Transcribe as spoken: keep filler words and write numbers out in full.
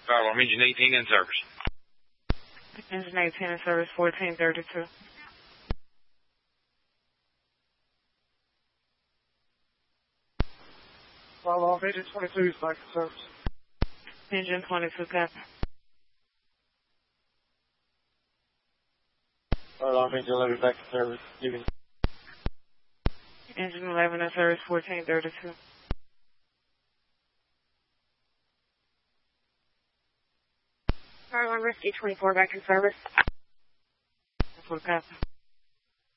Fire alarm engine eighteen in service. Engine eighteen in service, fourteen thirty-two. Fire alarm engine twenty-two is back in service. Engine twenty-two, copy. Fire alarm engine eleven back in service. Giving. Engine eleven in service, fourteen thirty-two. Fire alarm rescue twenty-four back in service. Full copy.